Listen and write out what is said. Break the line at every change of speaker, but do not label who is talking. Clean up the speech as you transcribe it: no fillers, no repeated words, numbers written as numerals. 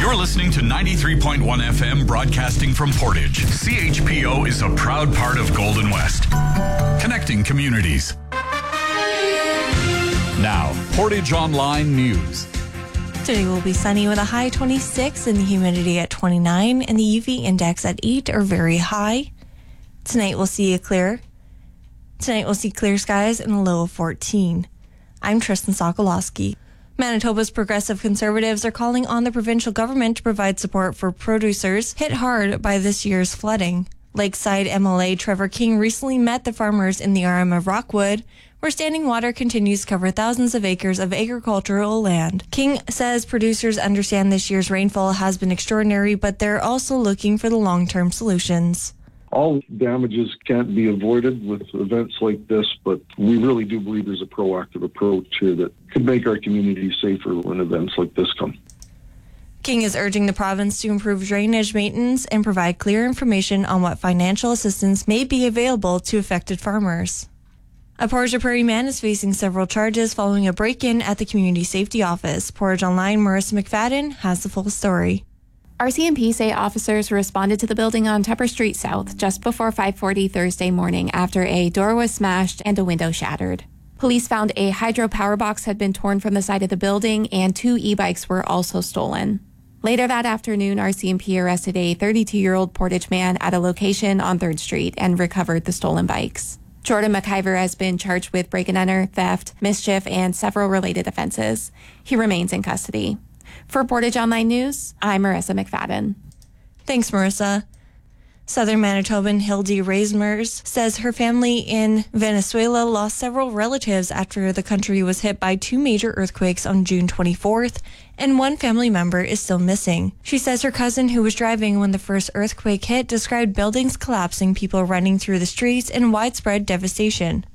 You're listening to 93.1 FM broadcasting from Portage. CHPO is a proud part of Golden West, connecting communities. Now, Portage Online News.
Today will be sunny with a high 26 and the humidity at 29 and the UV index at 8 or very high. Tonight we'll see clear skies and a low of 14. I'm Tristan Sokolowski. Manitoba's progressive conservatives are calling on the provincial government to provide support for producers hit hard by this year's flooding. Lakeside MLA Trevor King recently met the farmers in the RM of Rockwood, where standing water continues to cover thousands of acres of agricultural land. King says producers understand this year's rainfall has been extraordinary, but they're also looking for the long-term solutions.
All damages can't be avoided with events like this, but we really do believe there's a proactive approach here that could make our community safer when events like this come.
King is urging the province to improve drainage maintenance and provide clear information on what financial assistance may be available to affected farmers. A Portage Prairie man is facing several charges following a break-in at the Community Safety Office. Portage Online, Marissa McFadden has the full story.
RCMP say officers responded to the building on Tupper Street South just before 5:40 Thursday morning after a door was smashed and a window shattered. Police found a hydropower box had been torn from the side of the building and 2 e-bikes were also stolen. Later that afternoon, RCMP arrested a 32-year-old Portage man at a location on 3rd Street and recovered the stolen bikes. Jordan McIver has been charged with break-and-enter, theft, mischief, and several related offenses. He remains in custody. For Portage Online News, I'm Marissa McFadden.
Thanks, Marissa. Southern Manitoban Hildy Reismers says her family in Venezuela lost several relatives after the country was hit by 2 major earthquakes on June 24th, and one family member is still missing. She says her cousin, who was driving when the first earthquake hit, described buildings collapsing, people running through the streets, and widespread devastation.